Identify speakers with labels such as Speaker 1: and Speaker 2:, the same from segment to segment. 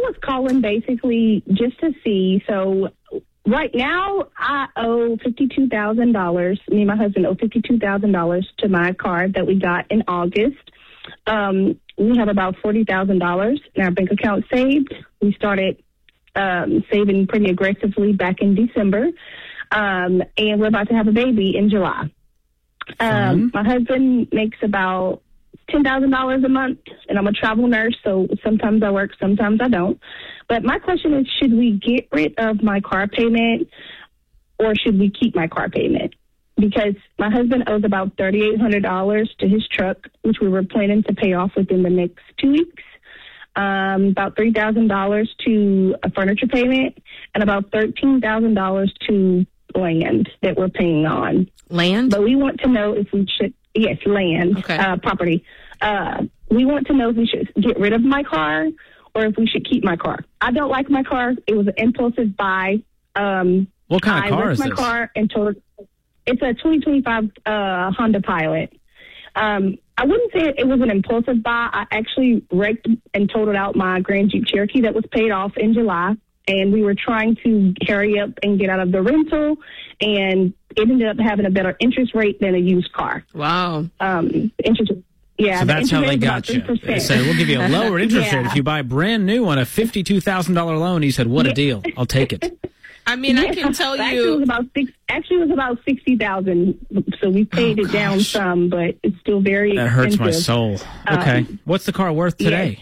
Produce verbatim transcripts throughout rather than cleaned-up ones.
Speaker 1: was calling basically just to see. So right now, I owe fifty-two thousand dollars. Me and my husband owe fifty-two thousand dollars to my car that we got in August. Um, we have about forty thousand dollars in our bank account saved. We started um, saving pretty aggressively back in December. Um, and we're about to have a baby in July. Um, my husband makes about ten thousand dollars a month, and I'm a travel nurse, so sometimes I work, sometimes I don't. But my question is, should we get rid of my car payment, or should we keep my car payment? Because my husband owes about three thousand eight hundred dollars to his truck, which we were planning to pay off within the next two weeks. Um, about three thousand dollars to a furniture payment, and about thirteen thousand dollars to land that we're paying on.
Speaker 2: Land?
Speaker 1: But we want to know if we should, yes, land,
Speaker 2: okay.
Speaker 1: uh, property. Uh, we want to know if we should get rid of my car or if we should keep my car. I don't like my car. It was an impulsive buy. Um,
Speaker 3: what kind of
Speaker 1: I
Speaker 3: car is
Speaker 1: my
Speaker 3: this?
Speaker 1: Car and told, it's a twenty twenty-five uh, Honda Pilot. Um, I wouldn't say it was an impulsive buy. I actually wrecked and totaled out my Grand Jeep Cherokee that was paid off in July. And we were trying to hurry up and get out of the rental, and it ended up having a better interest rate than a used car.
Speaker 2: Wow.
Speaker 1: Um, interest, yeah.
Speaker 3: So
Speaker 1: the
Speaker 3: that's how they
Speaker 1: interest
Speaker 3: got
Speaker 1: rate
Speaker 3: you.
Speaker 1: is about
Speaker 3: They said, we'll give you a lower interest
Speaker 1: Yeah.
Speaker 3: rate if you buy brand new on a fifty-two thousand dollars loan. He said, what a
Speaker 1: Yeah.
Speaker 3: deal. I'll take it.
Speaker 2: I mean, I
Speaker 1: Yeah,
Speaker 2: can tell
Speaker 1: actually, it was
Speaker 2: you.
Speaker 1: about six. Actually, it was about sixty thousand. So we paid
Speaker 2: Oh,
Speaker 1: it down
Speaker 2: gosh.
Speaker 1: some, but it's still very
Speaker 3: That
Speaker 1: expensive.
Speaker 3: hurts my soul. Okay.
Speaker 1: Um,
Speaker 3: What's the car worth today?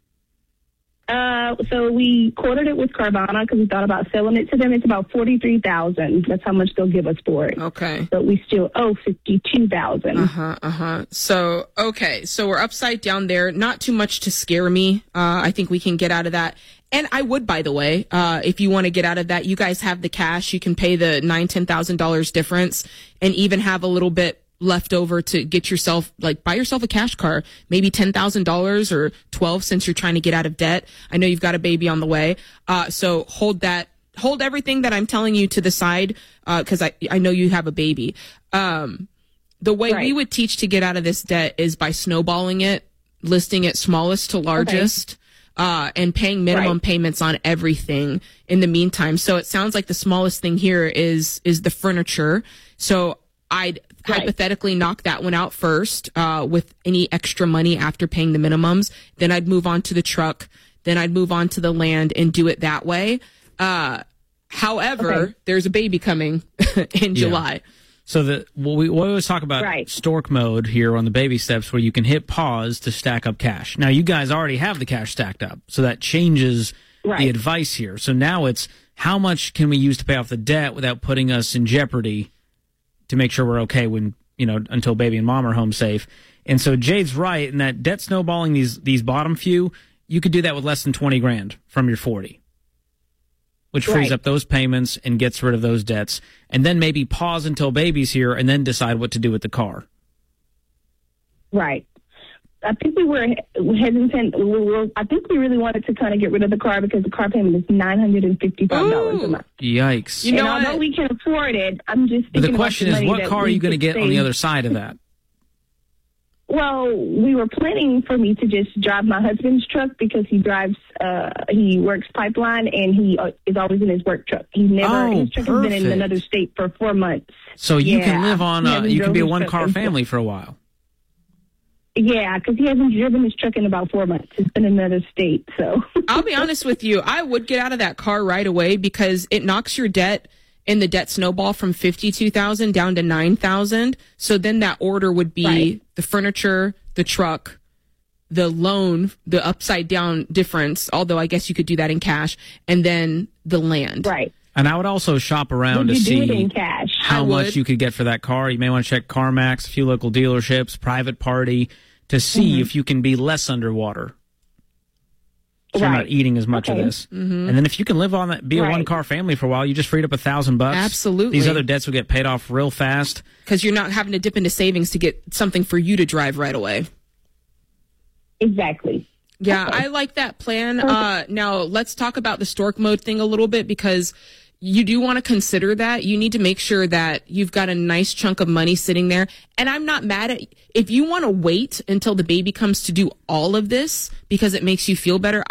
Speaker 1: Uh, so we quoted it with Carvana because we thought about selling it to them. It's about forty-three thousand. That's how much they'll give us for it.
Speaker 2: Okay.
Speaker 1: But we still owe fifty-two thousand.
Speaker 2: Uh huh. Uh huh. So okay. So we're upside down there. Not too much to scare me. Uh, I think we can get out of that. And I would, by the way, uh, if you want to get out of that, you guys have the cash. You can pay the nine, ten thousand dollars difference, and even have a little bit left over to get yourself, like, buy yourself a cash car, maybe ten thousand dollars or twelve, since you're trying to get out of debt. I know you've got a baby on the way. Uh, so hold that, hold everything that I'm telling you to the side, uh, cause I, I know you have a baby. Um, the way
Speaker 1: Right.
Speaker 2: we would teach to get out of this debt is by snowballing it, listing it smallest to largest. Okay. Uh, and paying minimum right. payments on everything in the meantime. So it sounds like the smallest thing here is, is the furniture. So I'd right. hypothetically knock that one out first, uh, with any extra money after paying the minimums. Then I'd move on to the truck. Then I'd move on to the land and do it that way. Uh, however, okay. there's a baby coming in
Speaker 3: yeah.
Speaker 2: July.
Speaker 3: So the well, we, we always talk about
Speaker 1: right.
Speaker 3: stork mode here on the baby steps, where you can hit pause to stack up cash. Now, you guys already have the cash stacked up, so that changes right. the advice here. So now it's how much can we use to pay off the debt without putting us in jeopardy to make sure we're okay when, you know, until baby and mom are home safe. And so Jade's right in that debt snowballing these these bottom few, you could do that with less than twenty grand from your forty. Which frees right. up those payments and gets rid of those debts. And then maybe pause until baby's here and then decide what to do with the car.
Speaker 1: Right. I think we were hesitant. We were, I think we really wanted to kind of get rid of the car because the car payment is nine hundred fifty-five dollars
Speaker 2: Ooh.
Speaker 1: a month.
Speaker 3: Yikes.
Speaker 2: You know,
Speaker 1: and although
Speaker 2: what?
Speaker 1: we can afford it, I'm just thinking
Speaker 3: But the question
Speaker 1: about the
Speaker 3: is,
Speaker 1: money
Speaker 3: what
Speaker 1: that
Speaker 3: car are
Speaker 1: we
Speaker 3: you going to
Speaker 1: could
Speaker 3: get on the
Speaker 1: save.
Speaker 3: other side of that?
Speaker 1: Well, we were planning for me to just drive my husband's truck because he drives, uh, he works pipeline and he uh, is always in his work truck. He's never,
Speaker 3: Oh,
Speaker 1: his truck has been in
Speaker 3: perfect.
Speaker 1: another state for four months.
Speaker 3: So you
Speaker 1: Yeah.
Speaker 3: can live on,
Speaker 1: He
Speaker 3: a,
Speaker 1: hasn't
Speaker 3: you can
Speaker 1: drove
Speaker 3: be a
Speaker 1: his
Speaker 3: one-car
Speaker 1: truck in-
Speaker 3: family for a while.
Speaker 1: Yeah, because he hasn't driven his truck in about four months. It's been in another state, so.
Speaker 2: I'll be honest with you. I would get out of that car right away because it knocks your debt in the debt snowball from fifty-two thousand down to nine thousand. So then that order would be
Speaker 1: Right.
Speaker 2: the furniture, the truck, the loan, the upside down difference, although I guess you could do that in cash, and then the land.
Speaker 1: Right.
Speaker 3: And I would also shop around
Speaker 1: Would
Speaker 3: to
Speaker 1: you do it
Speaker 3: see
Speaker 1: in cash?
Speaker 3: how
Speaker 2: I
Speaker 3: much
Speaker 2: would.
Speaker 3: you could get for that car. You may want to check CarMax, a few local dealerships, private party, to see
Speaker 1: Mm-hmm.
Speaker 3: if you can be less underwater. So you're
Speaker 1: Right.
Speaker 3: not eating as much
Speaker 1: Okay.
Speaker 3: of this. Mm-hmm. And then if you can live on that, be a
Speaker 1: Right.
Speaker 3: one-car family for a while, you just freed up a thousand bucks.
Speaker 2: Absolutely.
Speaker 3: These other debts will get paid off real fast.
Speaker 2: Because you're not having to dip into savings to get something for you to drive right away.
Speaker 1: Exactly.
Speaker 2: Yeah,
Speaker 1: Okay.
Speaker 2: I like that plan. Uh, now, let's talk about the stork mode thing a little bit because you do want to consider that. You need to make sure that you've got a nice chunk of money sitting there. And I'm not mad at if you want to wait until the baby comes to do all of this because it makes you feel better.